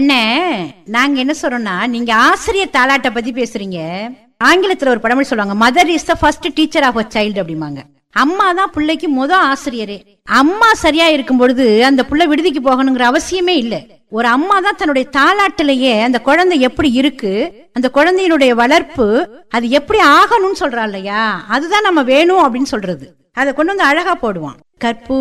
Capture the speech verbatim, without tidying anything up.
அண்ணே, நாங்க என்ன சொல்றோம்னா, நீங்க ஆசிரியர் தாலாட்ட பத்தி பேசுறீங்க. ஆங்கிலத்துல ஒரு பழமொழி சொல்லுவாங்க, mother is the first teacher of a child அப்படிம்பாங்க. அம்மா தான் பிள்ளைக்கு முத ஆசிரியரே. அம்மா சரியா இருக்கும் பொழுது அந்த புள்ள விடுதிக்கு போகணுங்கிற அவசியமே இல்ல. ஒரு அம்மா தான் தன்னுடைய தாலாட்டிலேயே அந்த குழந்தை எப்படி இருக்கு, அந்த குழந்தையினுடைய வளர்ப்பு அது எப்படி ஆகணும்னு சொல்றா இல்லையா, அதுதான் நம்ம வேணும் அப்படின்னு சொல்றது. அதை கொண்டு வந்து அழகா போடுவான். கற்பூ